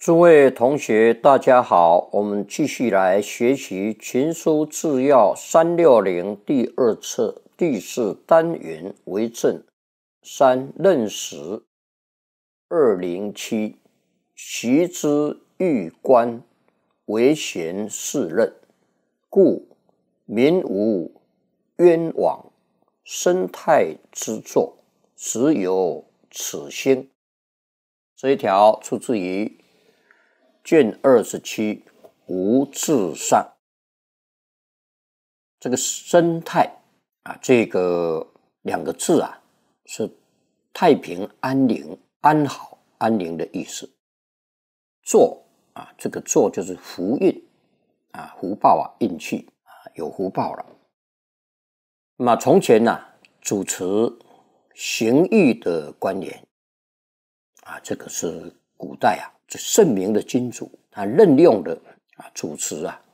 诸位同学，大家好，我们继续来学习《群书治要360》第2册第4单元为政3任时207，习之欲官，为贤4任，故民无冤枉，生态之作，实有此心。这一条出自于卷27无字上。这个生态这个2个字是太平安宁、安好、安宁的意思。作这个作就是福运福报运气有福报了。那么从前主持刑狱的官员这个是古代这圣明的君主，他任用的主持